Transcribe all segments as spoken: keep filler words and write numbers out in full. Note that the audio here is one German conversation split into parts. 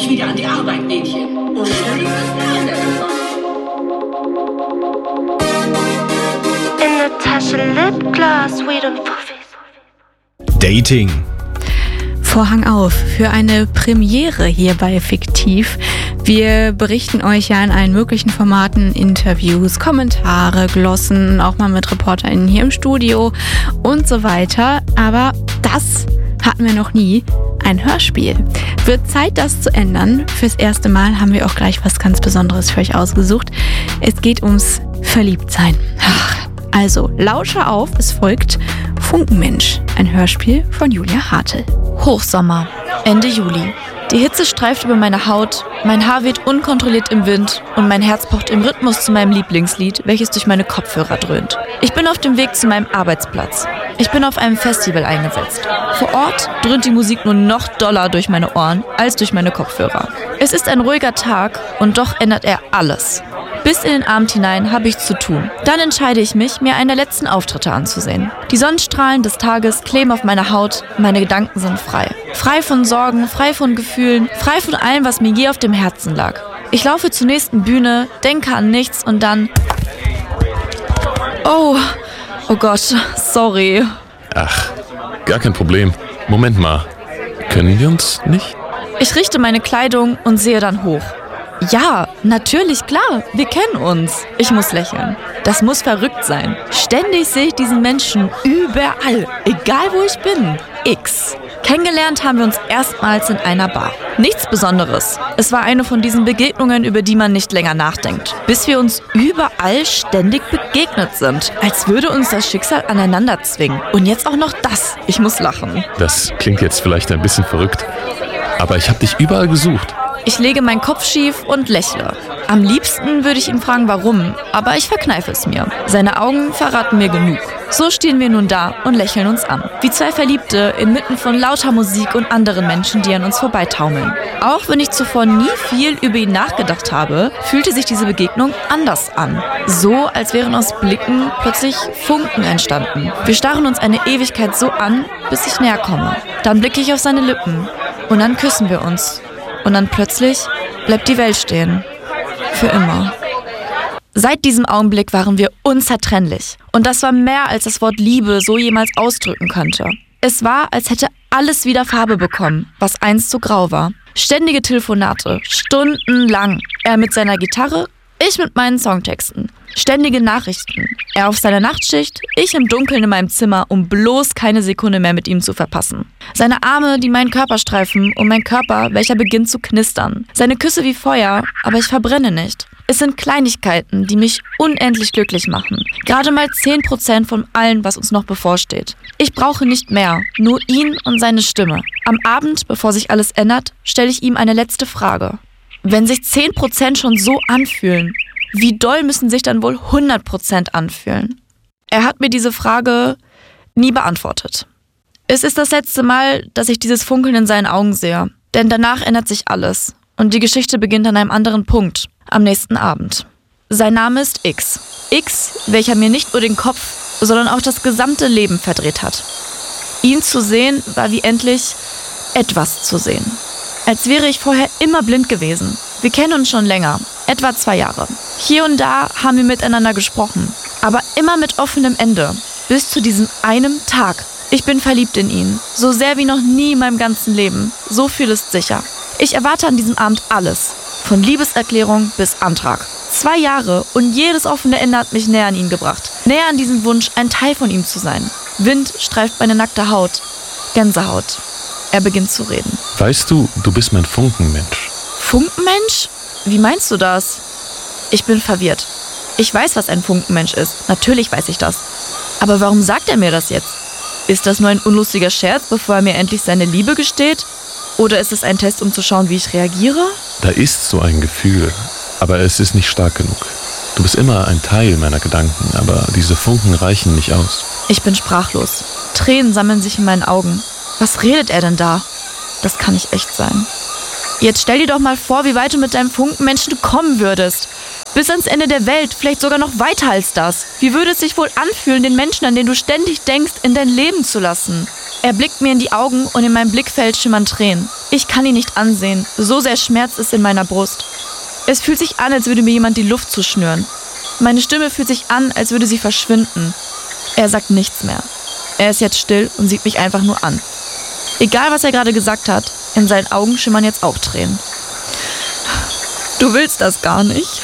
jetzt wieder an die Arbeit, Mädchen. Und schön In Natascha Lipgloss, Weed und Fuffies. Dating. Vorhang auf für eine Premiere hier bei Fiktiv. Wir berichten euch ja in allen möglichen Formaten, Interviews, Kommentare, Glossen, auch mal mit ReporterInnen hier im Studio und so weiter. Aber das hatten wir noch nie. Ein Hörspiel. Wird Zeit, das zu ändern. Fürs erste Mal haben wir auch gleich was ganz Besonderes für euch ausgesucht. Es geht ums Verliebtsein. Ach, also, lausche auf, es folgt Funkenmensch, ein Hörspiel von Julia Hartl. Hochsommer, Ende Juli. Die Hitze streift über meine Haut, mein Haar weht unkontrolliert im Wind und mein Herz pocht im Rhythmus zu meinem Lieblingslied, welches durch meine Kopfhörer dröhnt. Ich bin auf dem Weg zu meinem Arbeitsplatz. Ich bin auf einem Festival eingesetzt. Vor Ort dröhnt die Musik nur noch doller durch meine Ohren als durch meine Kopfhörer. Es ist ein ruhiger Tag und doch ändert er alles. Bis in den Abend hinein habe ich zu tun. Dann entscheide ich mich, mir einen der letzten Auftritte anzusehen. Die Sonnenstrahlen des Tages kleben auf meiner Haut, meine Gedanken sind frei. Frei von Sorgen, frei von Gefühlen, frei von allem, was mir je auf dem Herzen lag. Ich laufe zur nächsten Bühne, denke an nichts und dann... Oh, oh Gott, sorry. Ach, gar kein Problem. Moment mal, können wir uns nicht? Ich richte meine Kleidung und sehe dann hoch. Ja, natürlich, klar, wir kennen uns. Ich muss lächeln. Das muss verrückt sein. Ständig sehe ich diesen Menschen überall, egal wo ich bin. X. Kennengelernt haben wir uns erstmals in einer Bar. Nichts Besonderes. Es war eine von diesen Begegnungen, über die man nicht länger nachdenkt. Bis wir uns überall ständig begegnet sind. Als würde uns das Schicksal aneinander zwingen. Und jetzt auch noch das. Ich muss lachen. Das klingt jetzt vielleicht ein bisschen verrückt, aber ich habe dich überall gesucht. Ich lege meinen Kopf schief und lächle. Am liebsten würde ich ihn fragen, warum, aber ich verkneife es mir. Seine Augen verraten mir genug. So stehen wir nun da und lächeln uns an. Wie zwei Verliebte inmitten von lauter Musik und anderen Menschen, die an uns vorbeitaumeln. Auch wenn ich zuvor nie viel über ihn nachgedacht habe, fühlte sich diese Begegnung anders an. So, als wären aus Blicken plötzlich Funken entstanden. Wir starren uns eine Ewigkeit so an, bis ich näher komme. Dann blicke ich auf seine Lippen und dann küssen wir uns. Und dann plötzlich bleibt die Welt stehen. Für immer. Seit diesem Augenblick waren wir unzertrennlich. Und das war mehr, als das Wort Liebe so jemals ausdrücken könnte. Es war, als hätte alles wieder Farbe bekommen, was einst so grau war. Ständige Telefonate, stundenlang. Er mit seiner Gitarre, ich mit meinen Songtexten. Ständige Nachrichten. Er auf seiner Nachtschicht, ich im Dunkeln in meinem Zimmer, um bloß keine Sekunde mehr mit ihm zu verpassen. Seine Arme, die meinen Körper streifen und mein Körper, welcher beginnt zu knistern. Seine Küsse wie Feuer, aber ich verbrenne nicht. Es sind Kleinigkeiten, die mich unendlich glücklich machen. Gerade mal zehn Prozent von allem, was uns noch bevorsteht. Ich brauche nicht mehr, nur ihn und seine Stimme. Am Abend, bevor sich alles ändert, stelle ich ihm eine letzte Frage. Wenn sich zehn Prozent schon so anfühlen, wie doll müssen sich dann wohl hundert Prozent anfühlen? Er hat mir diese Frage nie beantwortet. Es ist das letzte Mal, dass ich dieses Funkeln in seinen Augen sehe. Denn danach ändert sich alles. Und die Geschichte beginnt an einem anderen Punkt, am nächsten Abend. Sein Name ist X. X, welcher mir nicht nur den Kopf, sondern auch das gesamte Leben verdreht hat. Ihn zu sehen, war wie endlich etwas zu sehen. Als wäre ich vorher immer blind gewesen. Wir kennen uns schon länger, etwa zwei Jahre. Hier und da haben wir miteinander gesprochen, aber immer mit offenem Ende. Bis zu diesem einen Tag. Ich bin verliebt in ihn, so sehr wie noch nie in meinem ganzen Leben. So viel ist sicher. Ich erwarte an diesem Abend alles, von Liebeserklärung bis Antrag. Zwei Jahre und jedes offene Ende hat mich näher an ihn gebracht. Näher an diesen Wunsch, ein Teil von ihm zu sein. Wind streift meine nackte Haut. Gänsehaut. Er beginnt zu reden. Weißt du, du bist mein Funkenmensch. Funkenmensch? Wie meinst du das? Ich bin verwirrt. Ich weiß, was ein Funkenmensch ist. Natürlich weiß ich das. Aber warum sagt er mir das jetzt? Ist das nur ein unlustiger Scherz, bevor er mir endlich seine Liebe gesteht? Oder ist es ein Test, um zu schauen, wie ich reagiere? Da ist so ein Gefühl, aber es ist nicht stark genug. Du bist immer ein Teil meiner Gedanken, aber diese Funken reichen nicht aus. Ich bin sprachlos. Tränen sammeln sich in meinen Augen. Was redet er denn da? Das kann nicht echt sein. Jetzt stell dir doch mal vor, wie weit du mit deinem Funkenmenschen kommen würdest. Bis ans Ende der Welt, vielleicht sogar noch weiter als das. Wie würde es sich wohl anfühlen, den Menschen, an den du ständig denkst, in dein Leben zu lassen? Er blickt mir in die Augen und in meinem Blickfeld schimmern Tränen. Ich kann ihn nicht ansehen, so sehr schmerzt es in meiner Brust. Es fühlt sich an, als würde mir jemand die Luft zuschnüren. Meine Stimme fühlt sich an, als würde sie verschwinden. Er sagt nichts mehr. Er ist jetzt still und sieht mich einfach nur an. Egal, was er gerade gesagt hat, in seinen Augen schimmern jetzt auch Tränen. Du willst das gar nicht.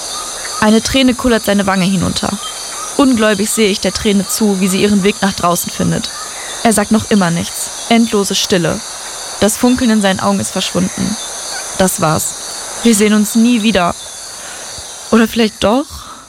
Eine Träne kullert seine Wange hinunter. Ungläubig sehe ich der Träne zu, wie sie ihren Weg nach draußen findet. Er sagt noch immer nichts. Endlose Stille. Das Funkeln in seinen Augen ist verschwunden. Das war's. Wir sehen uns nie wieder. Oder vielleicht doch?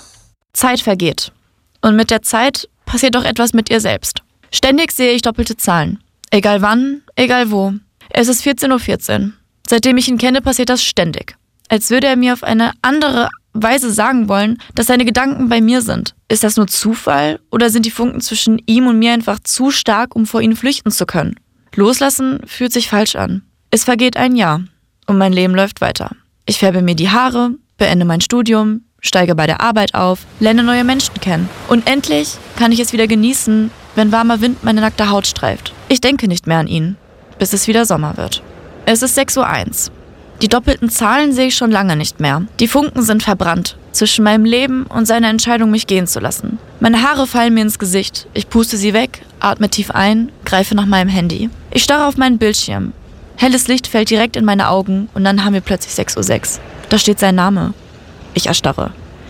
Zeit vergeht. Und mit der Zeit passiert auch etwas mit ihr selbst. Ständig sehe ich doppelte Zahlen. Egal wann, egal wo. Es ist vierzehn Uhr vierzehn. Seitdem ich ihn kenne, passiert das ständig. Als würde er mir auf eine andere Weise sagen wollen, dass seine Gedanken bei mir sind. Ist das nur Zufall oder sind die Funken zwischen ihm und mir einfach zu stark, um vor ihnen flüchten zu können? Loslassen fühlt sich falsch an. Es vergeht ein Jahr und mein Leben läuft weiter. Ich färbe mir die Haare, beende mein Studium, steige bei der Arbeit auf, lerne neue Menschen kennen. Und endlich kann ich es wieder genießen, wenn warmer Wind meine nackte Haut streift. Ich denke nicht mehr an ihn, bis es wieder Sommer wird. Es ist sechs Uhr eins. Die doppelten Zahlen sehe ich schon lange nicht mehr. Die Funken sind verbrannt zwischen meinem Leben und seiner Entscheidung, mich gehen zu lassen. Meine Haare fallen mir ins Gesicht. Ich puste sie weg, atme tief ein, greife nach meinem Handy. Ich starre auf meinen Bildschirm. Helles Licht fällt direkt in meine Augen und dann haben wir plötzlich sechs Uhr sechs. Da steht sein Name. Ich erstarre.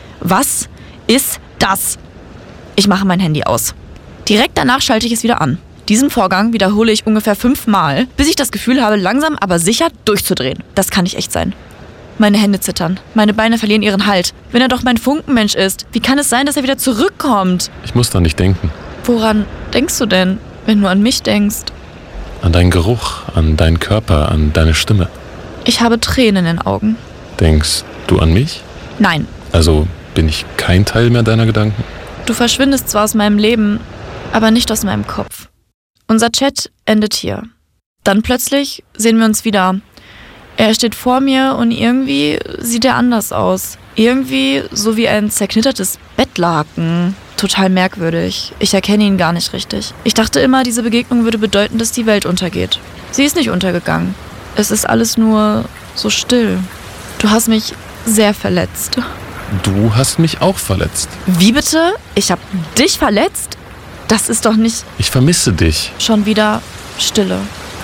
Was ist das? Ich mache mein Handy aus. Direkt danach schalte ich es wieder an. Diesen Vorgang wiederhole ich ungefähr fünfmal, bis ich das Gefühl habe, langsam aber sicher durchzudrehen. Das kann nicht echt sein. Meine Hände zittern, meine Beine verlieren ihren Halt. Wenn er doch mein Funkenmensch ist, wie kann es sein, dass er wieder zurückkommt? Ich muss da nicht denken. Woran denkst du denn, wenn du an mich denkst? An deinen Geruch, an deinen Körper, an deine Stimme. Ich habe Tränen in den Augen. Denkst du an mich? Nein. Also bin ich kein Teil mehr deiner Gedanken? Du verschwindest zwar aus meinem Leben, aber nicht aus meinem Kopf. Unser Chat endet hier. Dann plötzlich sehen wir uns wieder. Er steht vor mir und irgendwie sieht er anders aus. Irgendwie so wie ein zerknittertes Bettlaken. Total merkwürdig. Ich erkenne ihn gar nicht richtig. Ich dachte immer, diese Begegnung würde bedeuten, dass die Welt untergeht. Sie ist nicht untergegangen. Es ist alles nur so still. Du hast mich sehr verletzt. Du hast mich auch verletzt. Wie bitte? Ich habe dich verletzt? Das ist doch nicht... Ich vermisse dich. Schon wieder Stille.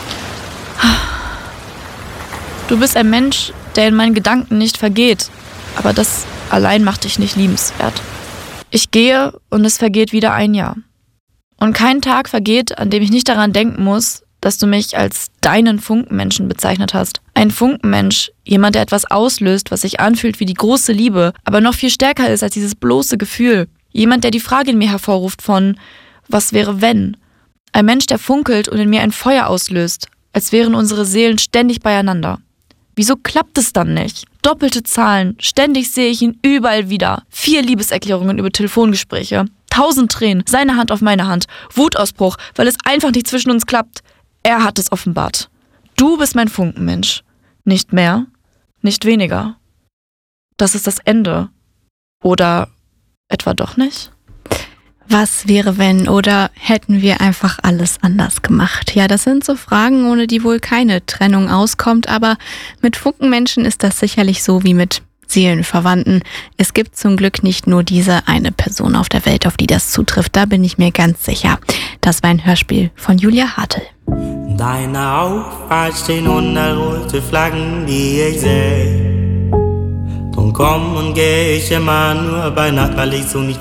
Du bist ein Mensch, der in meinen Gedanken nicht vergeht. Aber das allein macht dich nicht liebenswert. Ich gehe und es vergeht wieder ein Jahr. Und kein Tag vergeht, an dem ich nicht daran denken muss, dass du mich als deinen Funkenmenschen bezeichnet hast. Ein Funkenmensch, jemand, der etwas auslöst, was sich anfühlt wie die große Liebe, aber noch viel stärker ist als dieses bloße Gefühl. Jemand, der die Frage in mir hervorruft von, was wäre wenn? Ein Mensch, der funkelt und in mir ein Feuer auslöst, als wären unsere Seelen ständig beieinander. Wieso klappt es dann nicht? Doppelte Zahlen, ständig sehe ich ihn überall wieder. Vier Liebeserklärungen über Telefongespräche, tausend Tränen, seine Hand auf meine Hand, Wutausbruch, weil es einfach nicht zwischen uns klappt. Er hat es offenbart. Du bist mein Funkenmensch. Nicht mehr, nicht weniger. Das ist das Ende. Oder etwa doch nicht? Was wäre, wenn, oder hätten wir einfach alles anders gemacht? Ja, das sind so Fragen, ohne die wohl keine Trennung auskommt, aber mit Funkenmenschen ist das sicherlich so wie mit Seelenverwandten. Es gibt zum Glück nicht nur diese eine Person auf der Welt, auf die das zutrifft, da bin ich mir ganz sicher. Das war ein Hörspiel von Julia Hartl. Deine Auffahrt stehen hundert rote Flaggen, die ich sehe. Drum komm und geh ich immer nur bei Nacht, weil ich so nicht